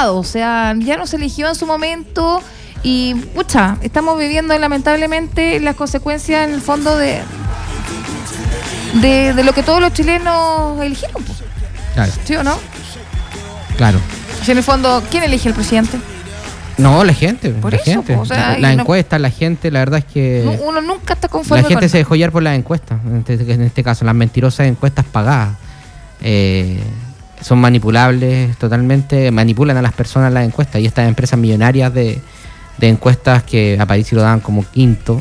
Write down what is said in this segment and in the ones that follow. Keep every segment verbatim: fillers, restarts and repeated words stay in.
pasado, o sea, ya no se eligió en su momento y, pucha, estamos viviendo lamentablemente las consecuencias en el fondo de de, de lo que todos los chilenos eligieron. Claro. ¿Sí o no? Claro. Si en el fondo, ¿quién elige al presidente? No, la gente, por la eso, gente. Po, o sea, la la no, encuesta, la gente, la verdad es que uno nunca está conforme. la gente con se dejó llevar por las encuestas, en este, en este caso, las mentirosas encuestas pagadas. Eh, son manipulables totalmente, manipulan a las personas las encuestas, y estas empresas millonarias de, de encuestas que a París lo daban como quinto,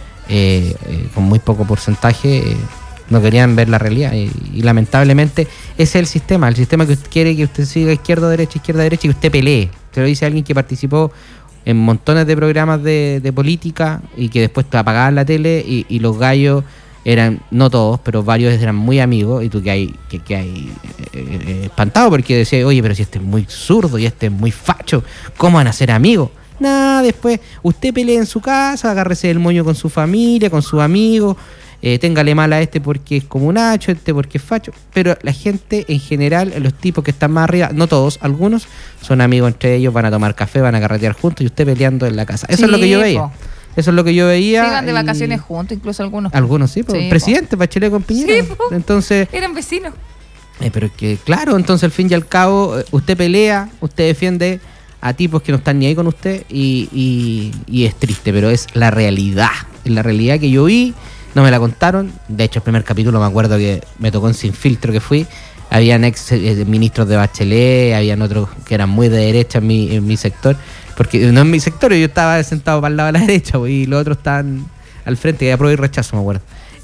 eh, eh, con muy poco porcentaje, eh, no querían ver la realidad, y, y lamentablemente ese es el sistema, el sistema que usted quiere que usted siga izquierda, derecha, izquierda, derecha, y que usted pelee. Se lo dice alguien que participó en montones de programas de, de política y que después te apagaban la tele y, y los gallos eran, no todos, pero varios eran muy amigos, y tú que hay, que, que hay eh, eh, espantado porque decías, oye, pero si este es muy zurdo y este es muy facho, ¿cómo van a ser amigos? Nada, después usted pelea en su casa, agárrese el moño con su familia, con sus amigos, eh, téngale mal a este porque es como un hacho, este porque es facho, pero la gente en general, los tipos que están más arriba, no todos, algunos son amigos entre ellos, van a tomar café, van a carretear juntos y usted peleando en la casa. Eso sí, es lo que yo veía. Po. Eso es lo que yo veía. Se iban de vacaciones juntos, incluso algunos. Algunos sí, pues, sí, presidente, Bachelet con Piñera. Sí, po. Entonces, eran vecinos. Eh, pero que, claro, entonces al fin y al cabo, usted pelea, usted defiende a tipos que no están ni ahí con usted y, y, y es triste, pero es la realidad. Es la realidad que yo vi, no me la contaron. De hecho, el primer capítulo me acuerdo que me tocó en Sin Filtro que fui. Habían ex eh, ministros de Bachelet, habían otros que eran muy de derecha en mi, en mi sector. Porque no en mi sector, yo estaba sentado para el lado de la derecha, pues, y los otros estaban al frente, y apruebo y rechazo, me acuerdo.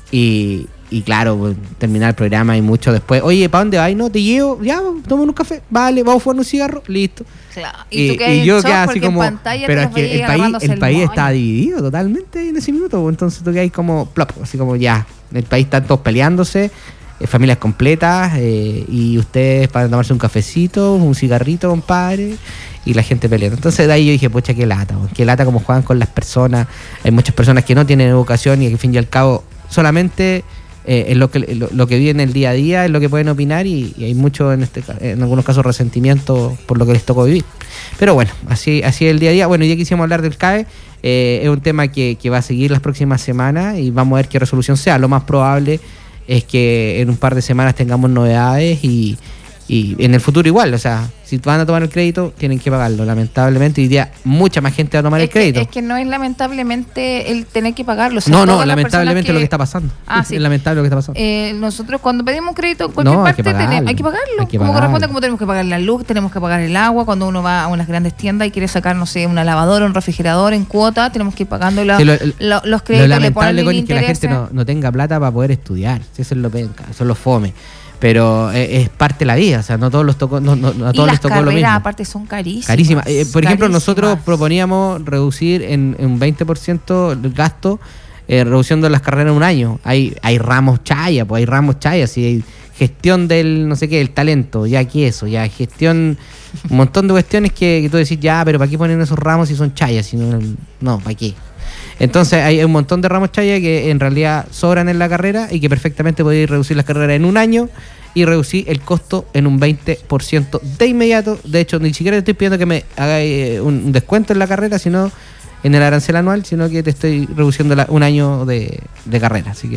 Y, y claro, pues, terminar el programa y mucho después, oye, ¿para dónde vas? No, te llevo, ya, tomamos un café, vale, vamos a fumar un cigarro, listo. Claro. Y, y, tú y yo quedé así como, pero es que el país, el país el estaba dividido totalmente en ese minuto, pues, entonces tú quedas como, plop, así como ya, el país está todos peleándose, eh, familias completas, eh, y ustedes para tomarse un cafecito, un cigarrito, compadre, y la gente peleando. Entonces de ahí yo dije, pucha, qué lata, qué lata como juegan con las personas. Hay muchas personas que no tienen educación y que al fin y al cabo solamente eh, es lo que lo, lo que viven el día a día, es lo que pueden opinar, y, y hay mucho, en este en algunos casos, resentimiento por lo que les tocó vivir. Pero bueno, así así es el día a día. Bueno, ya quisimos hablar del C A E, eh, es un tema que, que va a seguir las próximas semanas y vamos a ver qué resolución sea. Lo más probable es que en un par de semanas tengamos novedades y Y en el futuro igual, o sea, si van a tomar el crédito, tienen que pagarlo. Lamentablemente, hoy día mucha más gente va a tomar es el crédito. Que, es que no es lamentablemente el tener que pagarlo. O sea, no, no, lamentablemente que... lo que está pasando. Ah, es sí. lamentable lo que está pasando. Eh, nosotros cuando pedimos un crédito en cualquier no, parte, hay que pagarlo. Ten, hay que pagarlo. Hay que como pagarlo. corresponde, como tenemos que pagar la luz, tenemos que pagar el agua. Cuando uno va a unas grandes tiendas y quiere sacar, no sé, una lavadora, un refrigerador en cuota, tenemos que ir pagando la, sí, lo, lo, los créditos. Lo lamentable, coño, es que la gente no, no tenga plata para poder estudiar. Eso es lo penca, eso es lo fome. Pero es parte de la vida, o sea, no todos los tocó, no, no, no a todos les tocó lo mismo. Y las carreras aparte son carísimas. Carísimas. Eh, por ejemplo, carísimas. Nosotros proponíamos reducir en, en un veinte por ciento el gasto, eh, reduciendo las carreras en un año. Hay hay ramos chaya, pues hay ramos chaya, si hay gestión del, no sé qué, el talento, ya aquí eso, ya gestión, un montón de cuestiones que, que tú decís, ya, pero ¿para qué ponen esos ramos si son chayas? Si no, no, ¿para qué? Entonces hay un montón de ramos chaya que en realidad sobran en la carrera y que perfectamente podéis reducir las carreras en un año y reducir el costo en un veinte por ciento de inmediato. De hecho, ni siquiera te estoy pidiendo que me hagáis un descuento en la carrera, sino en el arancel anual, sino que te estoy reduciendo la, un año de, de carrera. Así que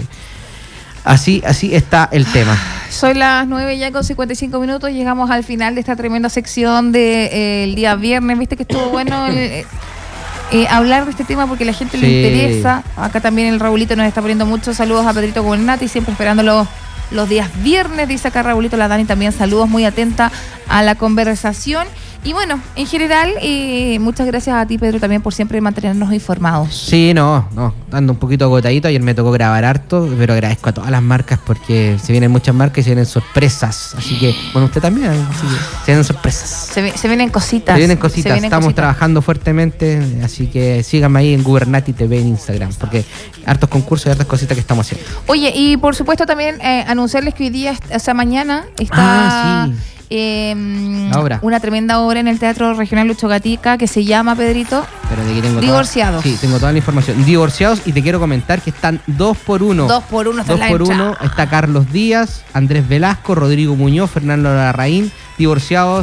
así así está el tema. Son las nueve ya con cincuenta y cinco minutos. Llegamos al final de esta tremenda sección del de, eh, día viernes. Viste que estuvo bueno el... Eh, Eh, hablar de este tema porque a la gente sí. le interesa. Acá también el Raulito nos está poniendo muchos saludos a Pedrito Gobernati, siempre esperando los, los días viernes, dice acá Raulito. La Dani también saludos, muy atenta a la conversación. Y bueno, en general, eh, muchas gracias a ti, Pedro, también por siempre mantenernos informados. Sí, no, no, ando un poquito agotadito. Ayer me tocó grabar harto, pero agradezco a todas las marcas porque se vienen muchas marcas y se vienen sorpresas. Así que, bueno, usted también, así que se vienen sorpresas. Se, se vienen cositas. Se vienen cositas, se vienen estamos cositas. trabajando fuertemente, así que síganme ahí en Gubernati T V en Instagram, porque hartos concursos y hartas cositas que estamos haciendo. Oye, y por supuesto también eh, anunciarles que hoy día, o sea, mañana está... Ah, sí. Eh, obra. Una tremenda obra en el Teatro Regional Lucho Gatica que se llama, Pedrito, pero de aquí tengo Divorciados. Toda, sí, tengo toda la información. Divorciados, y te quiero comentar que están dos por uno. Dos por uno. Dos por uno. Está Carlos Díaz, Andrés Velasco, Rodrigo Muñoz, Fernando Larraín. Divorciados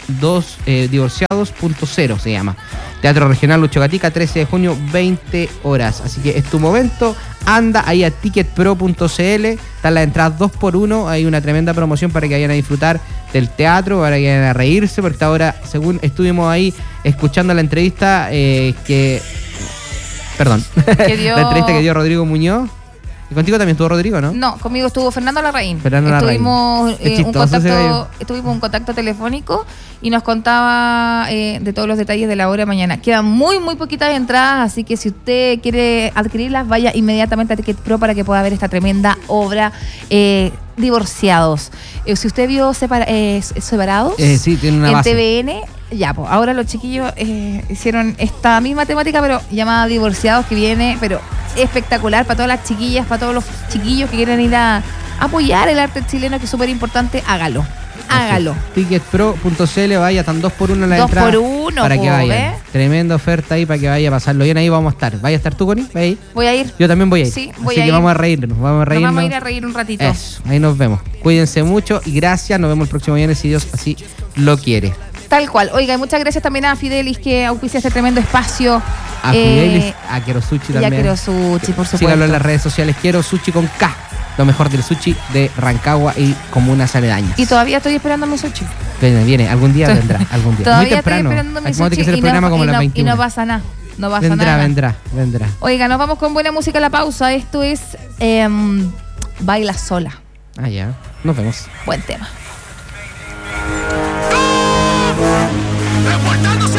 dos eh, divorciados punto cero se llama. Teatro Regional Lucho Gatica, trece de junio, veinte horas. Así que es tu momento. Anda ahí a ticket pro punto c l. Están las entradas dos por uno. Hay una tremenda promoción para que vayan a disfrutar del teatro, para que vayan a reírse, porque ahora, según estuvimos ahí escuchando la entrevista eh, que... Perdón. Que dio... la entrevista que dio Rodrigo Muñoz. Y contigo también estuvo Rodrigo, ¿no? No, conmigo estuvo Fernando Larraín. Fernando estuvimos, eh, un contacto, estuvimos un contacto telefónico y nos contaba eh, de todos los detalles de la obra de mañana. Quedan muy, muy poquitas entradas, así que si usted quiere adquirirlas, vaya inmediatamente a Ticket Pro para que pueda ver esta tremenda obra. Eh, Divorciados. Eh, si usted vio separa, eh, Separados eh, sí, tiene una en base. T V N, ya, pues ahora los chiquillos eh, hicieron esta misma temática, pero llamada Divorciados, que viene, pero espectacular para todas las chiquillas, para todos los chiquillos que quieren ir a apoyar el arte chileno, que es súper importante. Hágalo, hágalo. ticket pro punto c l, vaya, están dos por uno en la dos entrada. Dos por uno, para po, que vayan. ¿eh? Tremenda oferta ahí para que vaya a pasarlo bien. Ahí vamos a estar. ¿Vaya a estar tú, Connie? ¿Vaya a ir? Voy a ir. Yo también voy a ir. Sí, voy Así a que ir. vamos a reírnos. Vamos a reírnos. Nos vamos a ir a reír un ratito. Eso, ahí nos vemos. Cuídense mucho y gracias. Nos vemos el próximo viernes si Dios así lo quiere. Tal cual. Oiga, y muchas gracias también a Fidelis, que auspicia este tremendo espacio. A eh, Fidelis, a Quiero Sushi también. Y a Quiero Sushi, por supuesto. Síganlo en las redes sociales. Quiero Sushi con K. Lo mejor del sushi de Rancagua y comunas aledañas. Y todavía estoy esperando mi sushi. Viene, viene. Algún día vendrá. Algún día. Todavía Muy temprano. estoy esperando mi Vamos a tener que hacer el y programa no, como y las no, veintiuna. Y no pasa nada. No pasa vendrá, nada. vendrá, vendrá. Oiga, nos vamos con buena música a la pausa. Esto es eh, Baila Sola. Ah, ya. Nos vemos. Buen tema. Reportándose